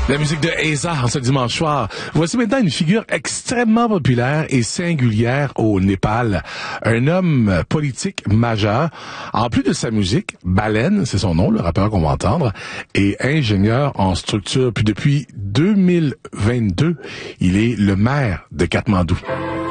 La musique de Eza en ce dimanche soir. Voici maintenant une figure extrêmement populaire et singulière au Népal. Un homme politique majeur. En plus de sa musique, Baleine, c'est son nom, le rappeur qu'on va entendre, est ingénieur en structure. Puis depuis 2022, il est le maire de Katmandou.